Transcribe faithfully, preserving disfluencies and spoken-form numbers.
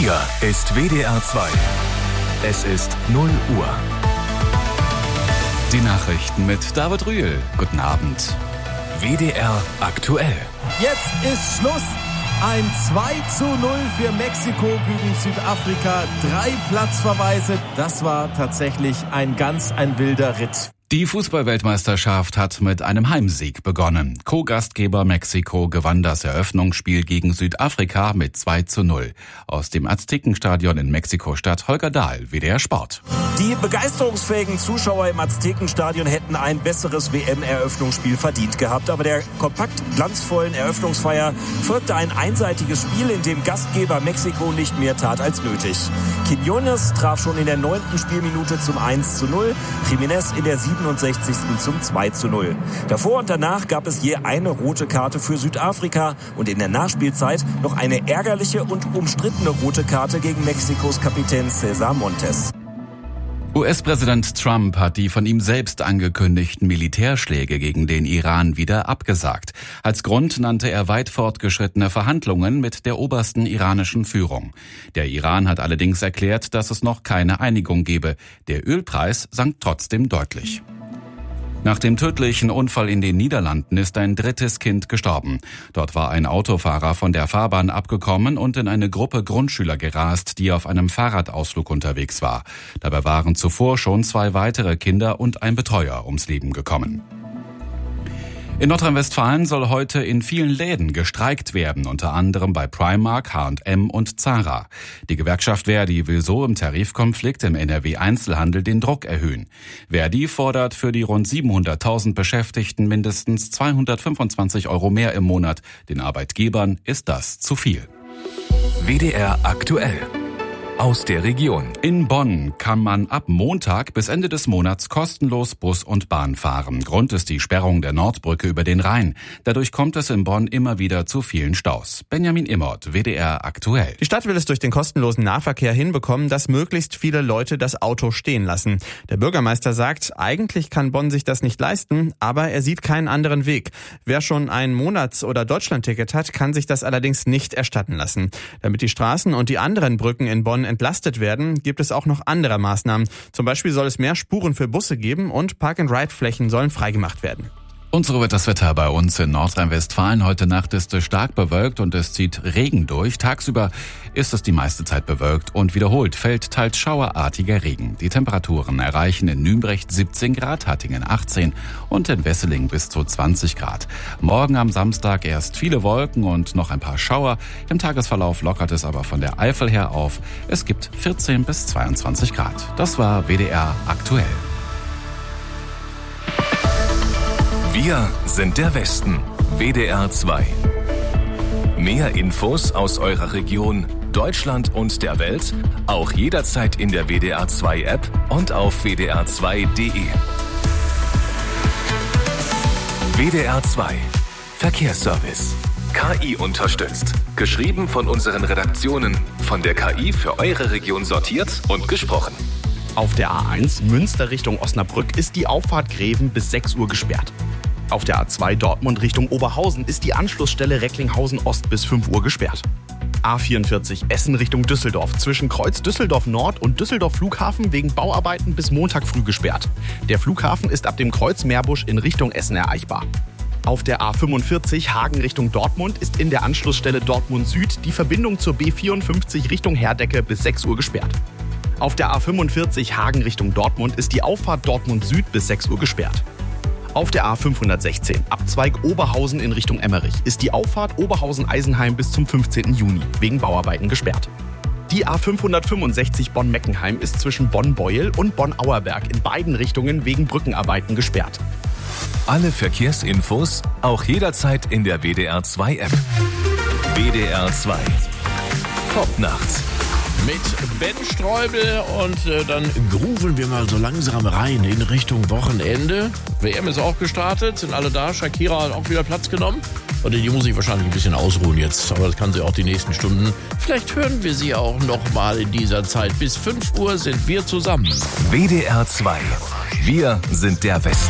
Hier ist W D R zwei. Es ist null Uhr. Die Nachrichten mit David Rühl. Guten Abend. W D R aktuell. Jetzt ist Schluss. Ein zwei zu null für Mexiko gegen Südafrika. Drei Platzverweise. Das war tatsächlich ein ganz ein wilder Ritt. Die Fußball-Weltmeisterschaft hat mit einem Heimsieg begonnen. Co-Gastgeber Mexiko gewann das Eröffnungsspiel gegen Südafrika mit zwei zu null. Aus dem Aztekenstadion in Mexiko-Stadt, Holger Dahl, W D R Sport. Die begeisterungsfähigen Zuschauer im Aztekenstadion hätten ein besseres W M-Eröffnungsspiel verdient gehabt. Aber der kompakt glanzvollen Eröffnungsfeier folgte ein einseitiges Spiel, in dem Gastgeber Mexiko nicht mehr tat als nötig. Quiñones traf schon in der neunten Spielminute zum eins zu null, Jiménez in der siebenundsechzigsten zum zwei zu null. Davor und danach gab es je eine rote Karte für Südafrika und in der Nachspielzeit noch eine ärgerliche und umstrittene rote Karte gegen Mexikos Kapitän César Montes. U S-Präsident Trump hat die von ihm selbst angekündigten Militärschläge gegen den Iran wieder abgesagt. Als Grund nannte er weit fortgeschrittene Verhandlungen mit der obersten iranischen Führung. Der Iran hat allerdings erklärt, dass es noch keine Einigung gebe. Der Ölpreis sank trotzdem deutlich. Nach dem tödlichen Unfall in den Niederlanden ist ein drittes Kind gestorben. Dort war ein Autofahrer von der Fahrbahn abgekommen und in eine Gruppe Grundschüler gerast, die auf einem Fahrradausflug unterwegs war. Dabei waren zuvor schon zwei weitere Kinder und ein Betreuer ums Leben gekommen. In Nordrhein-Westfalen soll heute in vielen Läden gestreikt werden, unter anderem bei Primark, H und M und Zara. Die Gewerkschaft Verdi will so im Tarifkonflikt im N R W-Einzelhandel den Druck erhöhen. Verdi fordert für die rund siebenhunderttausend Beschäftigten mindestens zweihundertfünfundzwanzig Euro mehr im Monat. Den Arbeitgebern ist das zu viel. W D R aktuell. Aus der Region. In Bonn kann man ab Montag bis Ende des Monats kostenlos Bus und Bahn fahren. Grund ist die Sperrung der Nordbrücke über den Rhein. Dadurch kommt es in Bonn immer wieder zu vielen Staus. Benjamin Immert, W D R aktuell. Die Stadt will es durch den kostenlosen Nahverkehr hinbekommen, dass möglichst viele Leute das Auto stehen lassen. Der Bürgermeister sagt, eigentlich kann Bonn sich das nicht leisten, aber er sieht keinen anderen Weg. Wer schon ein Monats- oder Deutschlandticket hat, kann sich das allerdings nicht erstatten lassen. Damit die Straßen und die anderen Brücken in Bonn entlastet werden, gibt es auch noch andere Maßnahmen. Zum Beispiel soll es mehr Spuren für Busse geben und Park-and-Ride-Flächen sollen freigemacht werden. Und so wird das Wetter bei uns in Nordrhein-Westfalen. Heute Nacht ist es stark bewölkt und es zieht Regen durch. Tagsüber ist es die meiste Zeit bewölkt und wiederholt fällt teils schauerartiger Regen. Die Temperaturen erreichen in Nümbrecht siebzehn Grad, Hattingen achtzehn und in Wesseling bis zu zwanzig Grad. Morgen am Samstag erst viele Wolken und noch ein paar Schauer. Im Tagesverlauf lockert es aber von der Eifel her auf. Es gibt vierzehn bis zweiundzwanzig Grad. Das war W D R aktuell. Wir sind der Westen. W D R zwei. Mehr Infos aus eurer Region, Deutschland und der Welt, auch jederzeit in der W D R zwei App und auf w d r zwei punkt d e. W D R zwei. Verkehrsservice. K I unterstützt. Geschrieben von unseren Redaktionen. Von der K I für eure Region sortiert und gesprochen. Auf der A eins Münster Richtung Osnabrück ist die Auffahrt Greven bis sechs Uhr gesperrt. Auf der A zwei Dortmund Richtung Oberhausen ist die Anschlussstelle Recklinghausen Ost bis fünf Uhr gesperrt. A vierundvierzig Essen Richtung Düsseldorf zwischen Kreuz Düsseldorf Nord und Düsseldorf Flughafen wegen Bauarbeiten bis Montag früh gesperrt. Der Flughafen ist ab dem Kreuz Meerbusch in Richtung Essen erreichbar. Auf der A fünfundvierzig Hagen Richtung Dortmund ist in der Anschlussstelle Dortmund Süd die Verbindung zur B vierundfünfzig Richtung Herdecke bis sechs Uhr gesperrt. Auf der A fünfundvierzig Hagen Richtung Dortmund ist die Auffahrt Dortmund Süd bis sechs Uhr gesperrt. Auf der A fünfhundertsechzehn Abzweig Oberhausen in Richtung Emmerich ist die Auffahrt Oberhausen-Eisenheim bis zum fünfzehnten Juni wegen Bauarbeiten gesperrt. Die A fünfhundertfünfundsechzig Bonn-Meckenheim ist zwischen Bonn-Beuel und Bonn-Auerberg in beiden Richtungen wegen Brückenarbeiten gesperrt. Alle Verkehrsinfos auch jederzeit in der W D R zwei App. W D R zwei. Top nachts. Mit Ben Streubel und äh, dann grooven wir mal so langsam rein in Richtung Wochenende. W M ist auch gestartet, sind alle da. Shakira hat auch wieder Platz genommen. Und die muss sich wahrscheinlich ein bisschen ausruhen jetzt, aber das kann sie auch die nächsten Stunden. Vielleicht hören wir sie auch noch mal in dieser Zeit. Bis fünf Uhr sind wir zusammen. W D R zwei. Wir sind der Westen.